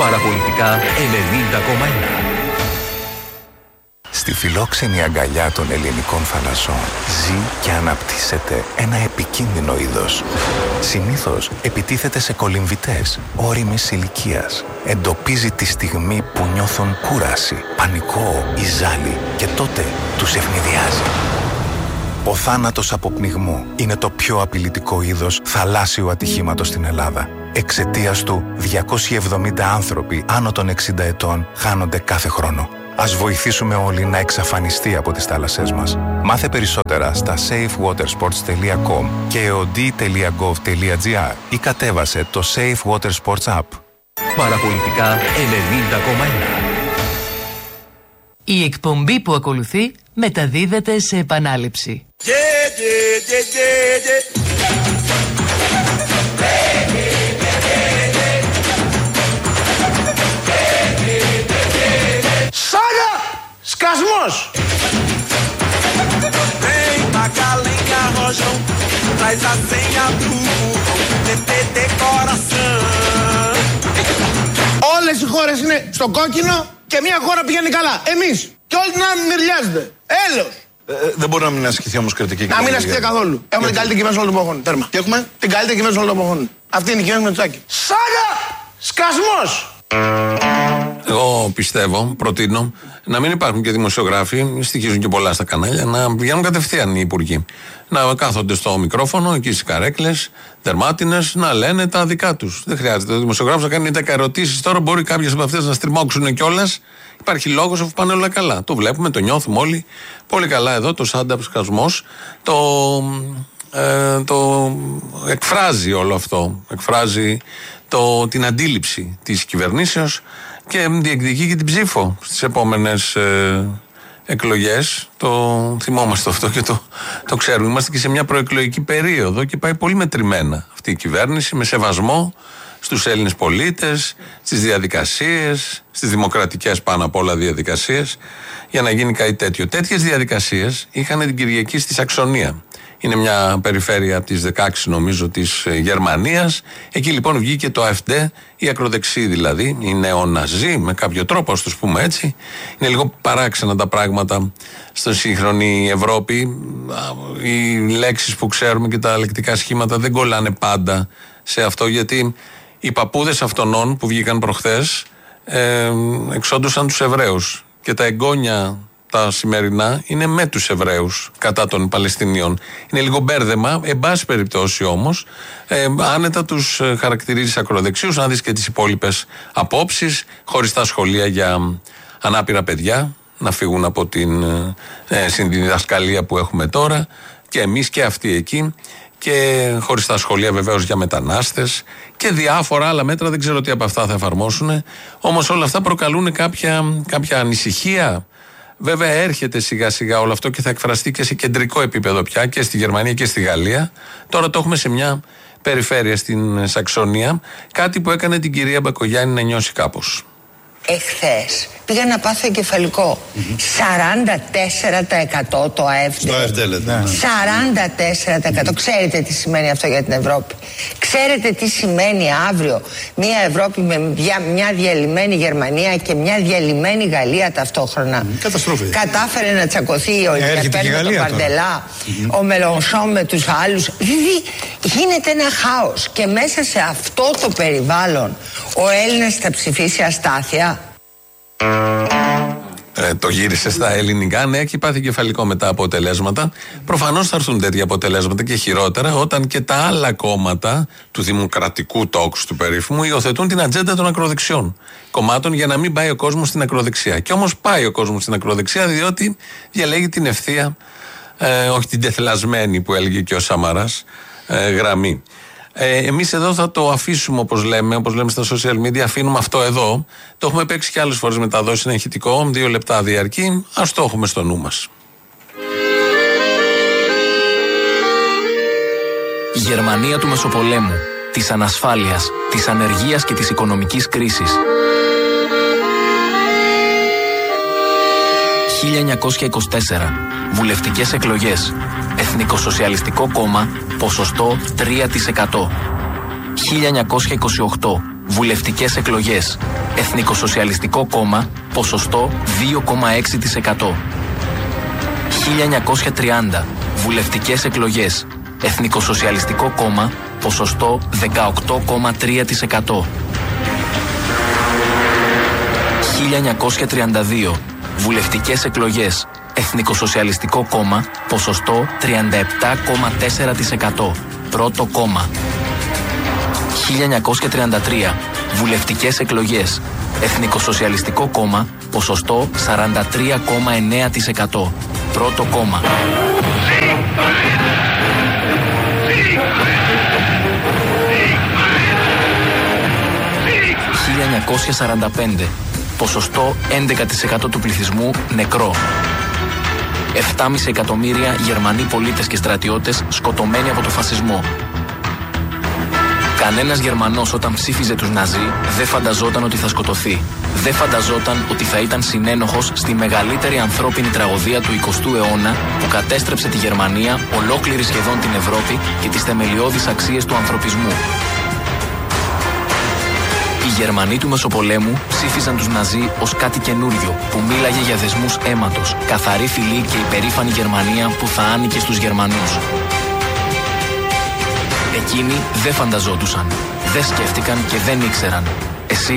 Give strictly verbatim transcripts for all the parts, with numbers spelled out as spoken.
Παραπολιτικά ενενήντα κόμμα ένα. Στη φιλόξενη αγκαλιά των ελληνικών θαλασσών ζει και αναπτύσσεται ένα επικίνδυνο είδος. Συνήθως επιτίθεται σε κολυμβητές ώριμης ηλικίας. Εντοπίζει τη στιγμή που νιώθουν κούραση, πανικό ή ζάλι και τότε τους ευνηδιάζει. Ο θάνατος από πνιγμό είναι το πιο απειλητικό είδος θαλάσσιου ατυχήματος στην Ελλάδα. Εξαιτίας του, διακόσιοι εβδομήντα άνθρωποι άνω των εξήντα ετών χάνονται κάθε χρόνο. Ας βοηθήσουμε όλοι να εξαφανιστεί από τις θάλασσές μας. Μάθε περισσότερα στα safe water sports τελεία com και εοντί τελεία gov τελεία gr ή κατέβασε το Safe Water Sports App. Παραπολιτικά ενενήντα κόμμα ένα. Η εκπομπή που ακολουθεί μεταδίδεται σε επανάληψη. Yeah, yeah, yeah, yeah, yeah. Σάγα! Σκασμός! Όλες οι χώρες είναι στο κόκκινο και μια χώρα πηγαίνει καλά. Εμείς. Και όλοι να μυρλιάζετε. Έλεος. Ε, δεν μπορεί να μην ασκηθεί όμως κριτική. Να μην ασκηθεί καθόλου. Έχουμε την καλύτερη κυβέρνηση όλων των εποχών. Τέρμα. Και έχουμε την καλύτερη κυβέρνηση όλων των εποχών. Αυτή είναι η κυβέρνηση με Μητσοτάκη. Σάγα! Σκασμός! Εγώ πιστεύω, προτείνω, να μην υπάρχουν και δημοσιογράφοι, στοιχίζουν και πολλά στα κανάλια, να πηγαίνουν κατευθείαν οι υπουργοί. Να κάθονται στο μικρόφωνο, εκεί στις καρέκλες, δερμάτινες, να λένε τα δικά τους. Δεν χρειάζεται ο δημοσιογράφος να κάνει δέκα ερωτήσεις. Τώρα μπορεί κάποιες από αυτές να στριμώξουν κιόλας. Υπάρχει λόγος αφού πάνε όλα καλά. Το βλέπουμε, το νιώθουμε όλοι πολύ καλά εδώ. Το stand-up σκασμός το, ε, το εκφράζει όλο αυτό. Εκφράζει το, την αντίληψη της κυβερνήσεως και διεκδικεί και την ψήφο στις επόμενες ε, εκλογές. Το θυμόμαστε αυτό και το, το ξέρουμε. Είμαστε και σε μια προεκλογική περίοδο και πάει πολύ μετρημένα αυτή η κυβέρνηση, με σεβασμό στους Έλληνες πολίτες, στις διαδικασίες, στις δημοκρατικές πάνω απ' όλα διαδικασίες, για να γίνει κάτι τέτοιο. Τέτοιες διαδικασίες είχαν την Κυριακή στη Σαξονία. Είναι μια περιφέρεια από τις δεκαέξι νομίζω της Γερμανίας. Εκεί λοιπόν βγήκε το AfD, η ακροδεξή δηλαδή, οι νεοναζί με κάποιο τρόπο, ας τους πούμε έτσι. Είναι λίγο παράξενα τα πράγματα στο σύγχρονη Ευρώπη. Οι λέξεις που ξέρουμε και τα λεκτικά σχήματα δεν κολλάνε πάντα σε αυτό, γιατί οι παππούδες αυτών που βγήκαν προχθές ε, εξόντουσαν τους Εβραίους και τα εγγόνια τα σημερινά είναι με τους Εβραίους κατά των Παλαιστινίων. Είναι λίγο μπέρδεμα, εν πάση περιπτώσει όμως, ε, άνετα τους χαρακτηρίζεις ακροδεξίους, να δεις και τις υπόλοιπες απόψεις, χωριστά σχολεία για ανάπηρα παιδιά, να φύγουν από την ε, συνδιδασκαλία που έχουμε τώρα, και εμείς και αυτοί εκεί, και χωριστά σχολεία βεβαίως για μετανάστες και διάφορα άλλα μέτρα, δεν ξέρω τι από αυτά θα εφαρμόσουν, όμως όλα αυτά προκαλούν κάποια, κάποια ανησυχία. Βέβαια έρχεται σιγά σιγά όλο αυτό και θα εκφραστεί και σε κεντρικό επίπεδο πια και στη Γερμανία και στη Γαλλία. Τώρα το έχουμε σε μια περιφέρεια στην Σαξονία, κάτι που έκανε την κυρία Μπακογιάννη να νιώσει κάπως. Εχθές πήγα να πάθω εγκεφαλικό. Mm-hmm. σαράντα τέσσερα τοις εκατό το ΑΕΦ. Στο ΑΕΦ λέτε. Ναι. σαράντα τέσσερα τοις εκατό. Ξέρετε τι σημαίνει αυτό για την Ευρώπη? Ξέρετε τι σημαίνει αύριο μια Ευρώπη με μια, μια διαλυμένη Γερμανία και μια διαλυμένη Γαλλία ταυτόχρονα? Mm, καταστροφή. Κατάφερε να τσακωθεί ο Λεπέν με τον Παρντελά, mm-hmm. ο Μελονσόν με τους άλλους. Δηλαδή γίνεται ένα χάος και μέσα σε αυτό το περιβάλλον ο Έλληνας θα ψηφίσει αστάθεια. Ε, το γύρισε στα ελληνικά, ναι, έχει πάθει κεφαλικό με τα αποτελέσματα. Προφανώς θα έρθουν τέτοια αποτελέσματα και χειρότερα όταν και τα άλλα κόμματα του δημοκρατικού τόξου του περίφημου υιοθετούν την ατζέντα των ακροδεξιών κομμάτων για να μην πάει ο κόσμος στην ακροδεξιά. Και όμως πάει ο κόσμος στην ακροδεξιά, διότι διαλέγει την ευθεία, ε, όχι την τεθλασμένη που έλεγε και ο Σαμαράς, ε, γραμμή. Ε, εμείς εδώ θα το αφήσουμε, όπως λέμε, όπως λέμε στα social media, αφήνουμε αυτό εδώ. Το έχουμε παίξει και άλλες φορές μεταδόσει, είναι ηχητικό, δύο λεπτά διαρκεί. Ας το έχουμε στο νου μας. Η Γερμανία του Μεσοπολέμου, της ανασφάλειας, της ανεργίας και της οικονομικής κρίσης. χίλια εννιακόσια είκοσι τέσσερα. Βουλευτικές εκλογές. Εθνικοσοσιαλιστικό κόμμα. Ποσοστό τρία τοις εκατό. χίλια εννιακόσια είκοσι οκτώ. Βουλευτικές εκλογές. Εθνικοσοσιαλιστικό κόμμα, ποσοστό δύο κόμμα έξι τοις εκατό. χίλια εννιακόσια τριάντα. Βουλευτικές εκλογές. Εθνικοσοσιαλιστικό κόμμα, ποσοστό δεκαοκτώ κόμμα τρία τοις εκατό. χίλια εννιακόσια τριάντα δύο. Βουλευτικές εκλογές. Εθνικοσοσιαλιστικό κόμμα, ποσοστό τριάντα επτά κόμμα τέσσερα τοις εκατό. Πρώτο κόμμα. χίλια εννιακόσια τριάντα τρία. Βουλευτικές εκλογές. Εθνικοσοσιαλιστικό κόμμα, ποσοστό σαράντα τρία κόμμα εννέα τοις εκατό. Πρώτο κόμμα. χίλια εννιακόσια σαράντα πέντε. Ποσοστό έντεκα τοις εκατό του πληθυσμού νεκρό. επτά κόμμα πέντε εκατομμύρια Γερμανοί πολίτες και στρατιώτες σκοτωμένοι από το φασισμό. Κανένας Γερμανός όταν ψήφιζε τους Ναζί δεν φανταζόταν ότι θα σκοτωθεί. Δεν φανταζόταν ότι θα ήταν συνένοχος στη μεγαλύτερη ανθρώπινη τραγωδία του εικοστού αιώνα που κατέστρεψε τη Γερμανία, ολόκληρη σχεδόν την Ευρώπη και τις θεμελιώδεις αξίες του ανθρωπισμού. Οι Γερμανοί του Μεσοπολέμου ψήφιζαν τους Ναζί ως κάτι καινούριο που μίλαγε για δεσμούς αίματος, καθαρή φυλή και υπερήφανη Γερμανία που θα άνοικε στους Γερμανούς. Εκείνοι δεν φανταζόντουσαν, δεν σκέφτηκαν και δεν ήξεραν. Εσύ?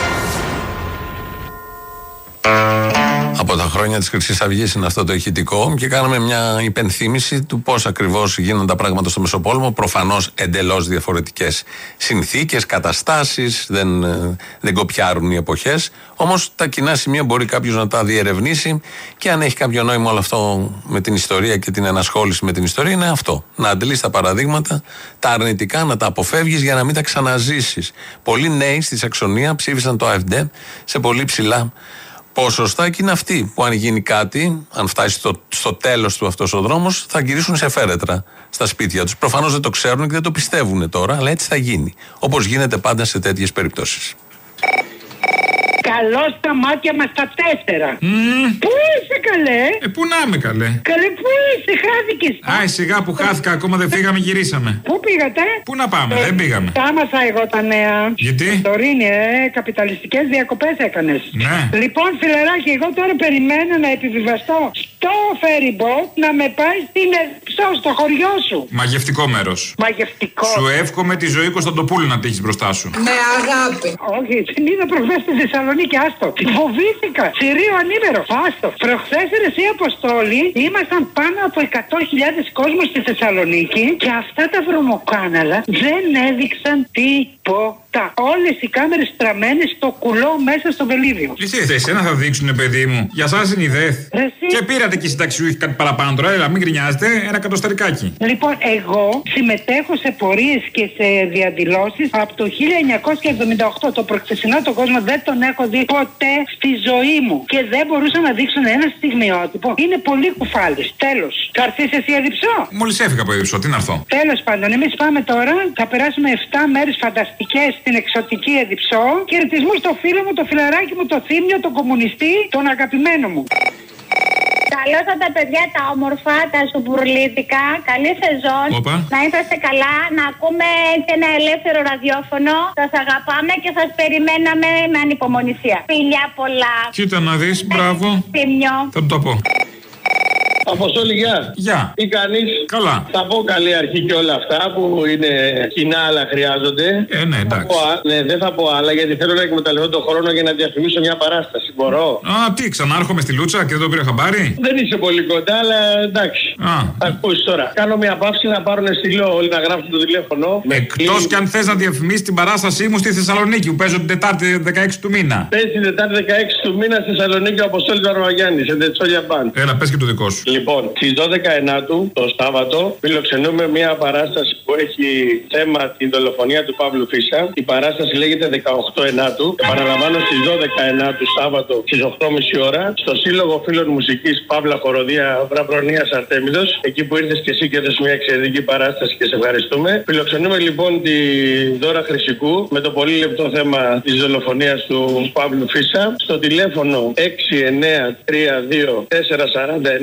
Από τα χρόνια της Χρυσής Αυγής είναι αυτό το ηχητικό και κάναμε μια υπενθύμηση του πώς ακριβώς γίνονται τα πράγματα στο Μεσοπόλεμο. Προφανώς εντελώς διαφορετικές συνθήκες, καταστάσεις, δεν, δεν κοπιάρουν οι εποχές. Όμως τα κοινά σημεία μπορεί κάποιος να τα διερευνήσει και αν έχει κάποιο νόημα όλο αυτό με την ιστορία και την ενασχόληση με την ιστορία είναι αυτό. Να αντλείς τα παραδείγματα, τα αρνητικά, να τα αποφεύγεις για να μην τα ξαναζήσεις. Πολλοί νέοι στη Σαξονία ψήφισαν το AfD σε πολύ ψηλά ποσοστά και είναι αυτοί που αν γίνει κάτι, αν φτάσει στο, στο τέλος του αυτός ο δρόμος, θα γυρίσουν σε φέρετρα στα σπίτια τους. Προφανώς δεν το ξέρουν και δεν το πιστεύουν τώρα, αλλά έτσι θα γίνει. Όπως γίνεται πάντα σε τέτοιες περιπτώσεις. Καλό στα μάτια μας τα τέσσερα. Mm. Πού είσαι καλέ? Ε, πού να είμαι καλέ? Καλέ, πού είσαι, χάθηκες? Άι, σιγά που χάθηκα, ακόμα δεν φύγαμε, γυρίσαμε. Πού πήγατε? Πού να πάμε, ε, δεν πήγαμε. Τάμασα εγώ τα νέα. Γιατί? Τωρίνη, ε, καπιταλιστικές διακοπές έκανες. Ναι. Λοιπόν, φιλεράκι, εγώ τώρα περιμένω να επιβιβαστώ στο ferry boat να με πάει στην Εψό, στο χωριό σου. Μαγευτικό μέρος. Μαγευτικό. Σου εύχομαι τη ζωή Κωνσταντοπούλου να τύχεις μπροστά σου. Με αγάπη. Όχι, την είδα προχθές στη Θεσσαλονίκη, άστο. Φοβήθηκα. Συρίο ανήμερο. Άστο. Προχθές εσύ Αποστόλη ήμασταν πάνω από εκατό χιλιάδες κόσμος στη Θεσσαλονίκη και αυτά τα βρωμοκάναλα δεν έδειξαν τίποτα. Όλες οι κάμερες στραμμένες στο κουλό μέσα στο βελίδιο. Εσύ, εσένα θα δείξουνε, παιδί μου. Για σας είναι η ΔΕΘ. Εσύ. Και πήρατε και συνταξιούχοι κάτι παραπάνω τώρα, έλα, μην γκρινιάζετε, ένα κατοσταρικάκι. Λοιπόν, εγώ συμμετέχω σε πορείες και σε διαδηλώσεις από το χίλια εννιακόσια εβδομήντα οκτώ. Το προχθεσινό τον κόσμο δεν τον έχω δει ποτέ στη ζωή μου. Και δεν μπορούσα να δείξουν ένα στιγμιότυπο. Είναι πολύ κουφάλης. Τέλος. Θα έρθεις εσύ Εδιψό? Μόλις έφυγα από Εδιψό, τι να έρθω. Τέλος πάντων, εμείς πάμε τώρα. Θα περάσουμε επτά μέρες φανταστικές στην εξωτική Εδιψό. Χαιρετισμού στο φίλο μου, το φιλαράκι μου, το Θήμιο, τον κομμουνιστή, τον αγαπημένο μου. Καλώς τα παιδιά τα όμορφα, τα σουμπουρλίτικα. Καλή σεζόν. Οπα. Να είσαστε καλά, να ακούμε και ένα ελεύθερο ραδιόφωνο. Σας αγαπάμε και σας περιμέναμε με ανυπομονησία. Φιλιά πολλά. Κοίτα να δεις, μπράβο. Θήμιο. Θα το πω. Αποστόλη, γεια. Γεια. Τι κάνεις? Καλά. Θα πω καλή αρχή και όλα αυτά που είναι κοινά αλλά χρειάζονται. Ε, ναι, εντάξει. Θα πω, ναι, δεν θα πω άλλα γιατί θέλω να εκμεταλλευτώ τον χρόνο για να διαφημίσω μια παράσταση. Μπορώ? Α, τι, ξανάρχομαι στη Λούτσα και δεν το πήρα χαμπάρι. Δεν είσαι πολύ κοντά, αλλά εντάξει. Α. Θα ακούσεις τώρα. Κάνω μια παύση να πάρουν στυλό όλοι να γράψουν το τηλέφωνο. Εκτός κι αν θες να διαφημίσεις την παράστασή μου στη Θεσσαλονίκη που παίζω την Τετάρτη δεκαέξι του μήνα. Πες την Τετάρτη δεκαέξι του μήνα στη Θεσσαλονίκη ο Αποστόλης Αρμαγιάννης. Έλα, πες και το δικό σου. Λοιπόν, στις δώδεκα ενάτου το Σάββατο φιλοξενούμε μια παράσταση που έχει θέμα την δολοφονία του Παύλου Φίσα. Η παράσταση λέγεται δεκαοκτώ ενάτου. Επαναλαμβάνω, στις δώδεκα ενάτου Σάββατο στις οκτώ και μισή ώρα στο Σύλλογο Φίλων Μουσικής Παύλα Χοροδία Βραβρονίας Αρτέμιδος. Εκεί που ήρθες και εσύ και έδωσες μια εξαιρετική παράσταση και σε ευχαριστούμε. Φιλοξενούμε λοιπόν τη Δώρα Χρυσικού με το πολύ λεπτό θέμα της δολοφονίας του Παύλου Φίσα στο τηλέφωνο έξι εννέα τρία δύο τέσσερα τέσσερα εννέα πέντε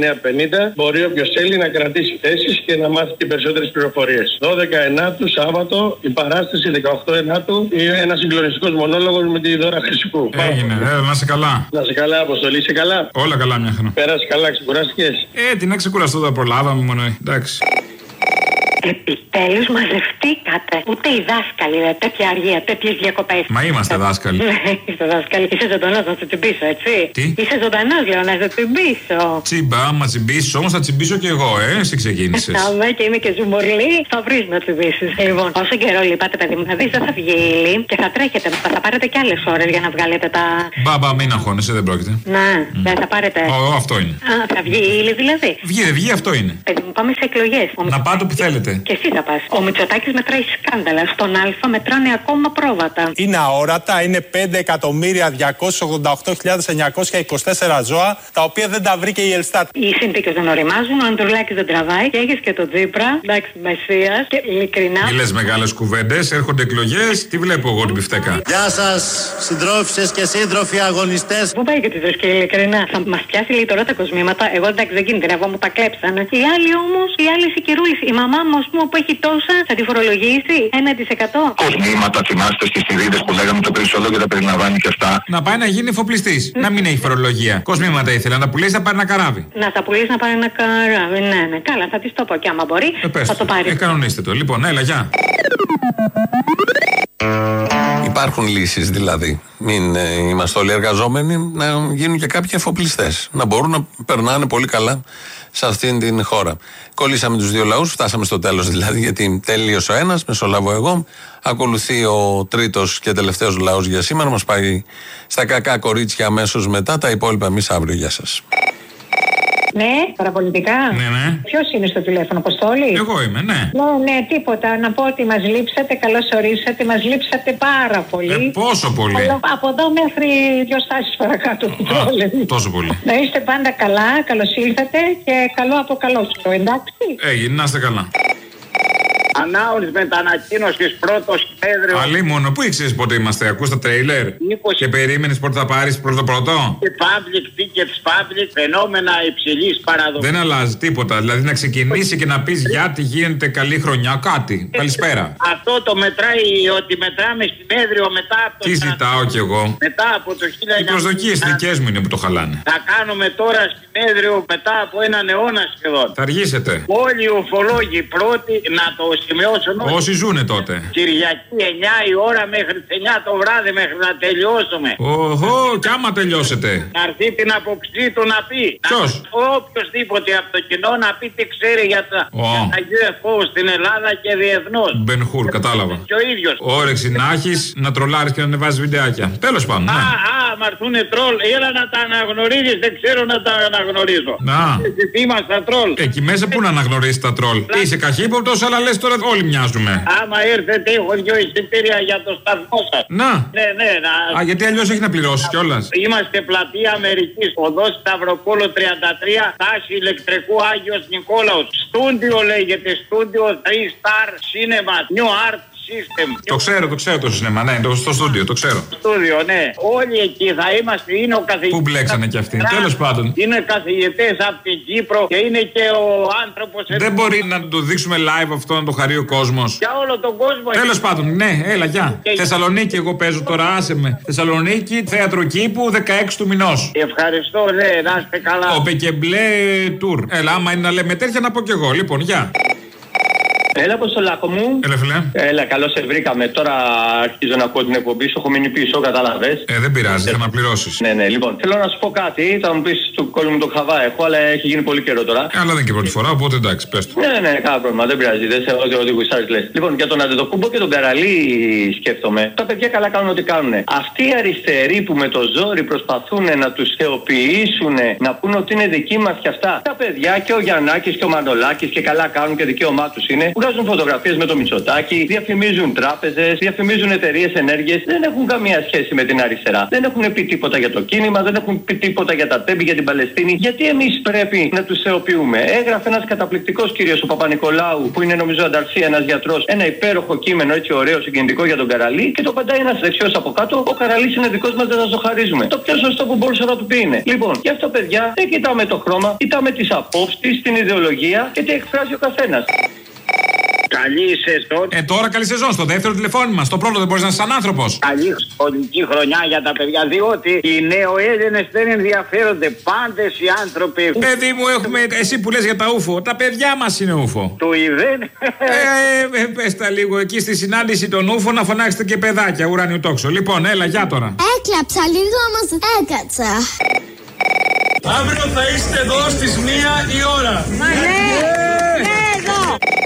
πενήντα μπορεί όποιος θέλει να κρατήσει θέσεις και να μάθει και περισσότερες πληροφορίες. δώδεκα Ενάτου, Σάββατο, η παράσταση δεκαοκτώ Ενάτου, είναι ένας συγκλονιστικός μονόλογος με τη Δώρα Χρυσικού. Έγινε, ε, να είσαι καλά. Να είσαι καλά, Αποστολή, είσαι καλά. Όλα καλά, μια χαρά. Πέρασε καλά, ξεκουράστηκες. Ε, τι να ξεκουραστώ, τα προλάβαμε μόνο, εντάξει. Επιτέλους μαζευτήκατε. Ούτε οι δάσκαλοι, ρε, τέτοια αργία, τέτοιες διακοπές. Μα είμαστε δάσκαλοι. Ναι, είσαι δάσκαλοι. Είσαι ζωντανός να σε τσιμπήσω, έτσι. Τι? Είσαι ζωντανός, λέω, να σε τσιμπήσω. Τσίμπα, άμα τσιμπήσεις όμως θα τσιμπήσω και εγώ, ε, εσύ ξεκίνησες. Αμέ και είμαι και ζουμορλή, θα βρεις να τσιμπήσεις. Λοιπόν, όσο καιρό λείπατε, παιδί μου, θα δεις, δεν θα βγει η ύλη και θα τρέχετε. Θα, θα πάρετε κι άλλες ώρες για να βγάλετε τα. Μπαμπα, μην αγχώνεσαι, δεν πρόκειται. Ναι, mm. δεν θα πάρετε. Ω, αυτό είναι. Α, θα βγει η ύλη δηλαδή. Βγει, δεν βγει, αυτό είναι. Παιδί μου, πάμε σε εκλογές. Να πάτε που θέλετε. Και εσύ θα πας. Ο Μητσοτάκης μετράει σκάνδαλα. Στον Α μετράνε ακόμα πρόβατα. Είναι αόρατα, είναι πέντε εκατομμύρια διακόσιες ογδόντα οκτώ χιλιάδες εννιακόσια είκοσι τέσσερα ζώα, τα οποία δεν τα βρήκε η Ελστάτ. Οι συνθήκες δεν οριμάζουν, ο Ανδρουλάκης δεν τραβάει και έχεις και τον Τσίπρα. Εντάξει, Μεσσίας και ειλικρινά. Μη λες μεγάλες κουβέντες, έρχονται εκλογές, τι βλέπω εγώ την πιφτέκα. Γεια σας, συντρόφισσες και σύντροφοι αγωνιστές. Πού πάει και τη και ειλικρινά. Θα μας πιάσει λίγο τώρα τα κοσμήματα. Εγώ εντάξει δεν κινδυνεύω, μου τα κλέψανε. Οι άλλοι όμως, οι άλλοι σικηρούλης, η μαμά μου που έχει τόσα, θα τη φορολογήσει ένα τοις εκατό. Κοσμήματα, θυμάστε στις θηρίδες που λέγαμε το περισσότερο τα περιλαμβάνει και αυτά. Να πάει να γίνει εφοπλιστής. Mm. Να μην έχει φορολογία. Κοσμήματα ήθελε να τα πουλήσει, να πάρει ένα καράβι. Να τα πουλήσει, να πάρει ένα καράβι. Ναι, ναι. Καλά, θα τη το πω και άμα μπορεί. Ε, θα το πάρει. Ε, κανονίστε το. Λοιπόν, έλα, γεια. Υπάρχουν λύσεις δηλαδή. Μην ε, είμαστε όλοι εργαζόμενοι, να γίνουν και κάποιοι εφοπλιστές. Να μπορούν να περνάνε πολύ καλά σε αυτήν την χώρα. Κολλήσαμε τους δύο λαούς, φτάσαμε στο τέλος δηλαδή, γιατί τέλειωσε ο ένας, μεσολαβώ εγώ. Ακολουθεί ο τρίτος και τελευταίος λαός για σήμερα. Μας πάει στα κακά κορίτσια αμέσως μετά. Τα υπόλοιπα εμείς αύριο. Γεια σας. Ναι, παραπολιτικά. Ναι, ναι. Ποιος είναι στο τηλέφωνο, Αποστόλη? Εγώ είμαι, ναι. Ναι, ναι, τίποτα. Να πω ότι μας λείψατε, καλώς ορίσατε, μας λείψατε πάρα πολύ. Ε, πόσο πολύ? Αλλά από εδώ μέχρι δύο στάσεις παρακάτω. Α, τόσο πολύ. Να είστε πάντα καλά, καλώς ήλθατε και καλό από καλό σου, εντάξει. Έγινε, να είστε καλά. Ανάουλης μετανακοίνωσης πρώτο συνέδριο. Αλίμονο, πού ήξερες πότε είμαστε, ακούς τα τρέιλερ είκοσι και περίμενες πότε θα πάρεις πρώτο πρώτο. Public tickets, public, φαινόμενα υψηλής παραδοχής. Δεν αλλάζει τίποτα, δηλαδή να ξεκινήσει και να πεις γιατί γίνεται καλή χρονιά, κάτι, καλησπέρα. Αυτό το μετράει, ότι μετράμε συνέδριο μετά από το. Τι ζητάω κι εγώ. Μετά από το χίλια εννιακόσια. Οι προσδοκίες δικές μου είναι που το χαλάνε. Θα κάνουμε τώρα συνέδριο μετά από έναν αιώνα σχεδόν. Θα αργήσετε. Όλοι οι ουφολόγοι πρώτοι να το σημειώσουν. Όσοι ζουνε τότε. Κυριακή εννιά η ώρα μέχρι τις εννιά το βράδυ μέχρι να τελειώσουμε. Οχο, κι άμα τελειώσετε. Να έρθει την αποψή του να πει. Ποιος? Οποιοςδήποτε από το κοινό να πει τι ξέρει για τα, oh. για τα γιου εφ ο στην Ελλάδα και διεθνώς. Μπενχούρ, κατάλαβα. Και ο ίδιος. Όρεξη να έχεις να τρολάρεις και να ανεβάζεις βιντεάκια. Τέλος πάντων. Α, ναι. α, μα έρθουνε τρόλ. Έλα να τα αναγνωρίζεις, δεν ξέρω να τα αναγνωρίζω. Να. Εσύ είμαστε τρόλ. Εκεί μέσα πού να αναγνωρίσεις τα τρόλ. Είσαι καχύποπτος, αλλά λες τώρα όλοι μοιάζουμε. Άμα έρθετε, έχω δυο εισιτήρια για το σταθμό σας. Να. Ναι, ναι, να. Α, γιατί αλλιώς έχει να πληρώσεις κιόλας. Είμαστε πλατεία Αμερικής, οδός Σταυροπόλο τριάντα τρία, τάση ηλεκτρικού Άγιος Νικόλαος. Στούντιο λέγεται, στούντιο τρία star cinema, new art system. Το ξέρω, το ξέρω το σινεμά, ναι, το, στο στούντιο, το ξέρω. Στούντιο, ναι. Όλοι εκεί θα είμαστε, είναι ο καθηγητής. Πού μπλέξανε κι αυτοί, τέλος πάντων. Είναι καθηγητές από την Κύπρο και είναι και ο άνθρωπος. Δεν μπορεί να το δείξουμε live αυτό, να το χαρεί ο κόσμος. Για όλο τον κόσμο. Τέλος πάντων, ναι, έλα, γεια. Και... Θεσσαλονίκη, εγώ παίζω τώρα, άσε με. Θεσσαλονίκη, θέατρο Κήπου, δεκαέξι του μηνός. Ευχαριστώ, ναι, να είστε καλά. Ο Πεκεμπλέ Tour. Έλα, άμα είναι να λέμε τέτοια, να πω κι εγώ. Λοιπόν, γεια. Έλα, Αποστολάκο μου. Έλα, φίλε. Έλα, καλώς σε βρήκαμε. Τώρα αρχίζω να ακούω την εκπομπή σου. Έχω μείνει πίσω, κατάλαβες. Ε, δεν πειράζει, θα αναπληρώσεις. Ναι, ναι, λοιπόν. Θέλω να σου πω κάτι. Θα μου πεις του κόσμου μου το χαβά έχω, αλλά έχει γίνει πολύ καιρό τώρα. Αλλά δεν είναι και πρώτη φορά, οπότε εντάξει, πες το. Ναι, ναι, κάνα πρόβλημα. Δεν πειράζει. Δεν σε ό,τι ό,τι γουστάρεις λες. Λοιπόν, για τον Αντετοκούμπο και τον Καραλή σκέφτομαι. Τα παιδιά καλά κάνουν ό,τι κάνουν. Αυτοί οι αριστεροί που με το ζόρι προσπαθούν να τους θεοποιήσουν, να πούνε ότι είναι δική μας κι αυτά. Τα παιδιά και ο Γιαννάκης και ο Μανολάκης και καλά κάνουν και δικαίωμά τους είναι. Βγάζουν φωτογραφίες με το Μητσοτάκη, διαφημίζουν τράπεζες, διαφημίζουν εταιρείες ενέργειας. Δεν έχουν καμία σχέση με την αριστερά. Δεν έχουν πει τίποτα για το κίνημα, δεν έχουν πει τίποτα για τα τέμπη, για την Παλαιστίνη. Γιατί εμείς πρέπει να τους θεοποιούμε? Έγραφε ένας καταπληκτικός κύριος, ο Παπα-Νικολάου, που είναι νομίζω ανταρσία, ένας γιατρός, ένα υπέροχο κείμενο, έτσι ωραίο, συγκινητικό για τον Καραλή, και το παντάει ένας δεξιός από κάτω. Ο Καραλής είναι δικός μας, δεν θα το χαρίζουμε. Το πιο σωστό που μπορούσα να του πει είναι: λοιπόν, γι' αυτό, παιδιά, δεν κοιτάμε το χρώμα, κοιτάμε τις απόψεις, την ιδεολογία και τι εκφράζει ο καθένας. Καλή σεζόν. Ε, τώρα καλή σεζόν. Στο δεύτερο τηλεφώνημα. Στο πρώτο δεν μπορεί να είσαι σαν άνθρωπος. Καλή σχολική χρονιά για τα παιδιά. Διότι οι νεοέλληνες δεν ενδιαφέρονται. Πάντες οι άνθρωποι. Παιδί μου, έχουμε. Εσύ που λες για τα ούφο. Τα παιδιά μας είναι ούφο. Το ιδέν. Ε, ε, πες τα λίγο εκεί στη συνάντηση των ούφο να φωνάξετε και παιδάκια ουράνιου τόξο. Λοιπόν, έλα, για τώρα. Έκλαψα λίγο, όμως έκατσα. Αύριο θα είστε εδώ στις μία η ώρα. Μα ναι, ναι, εδώ.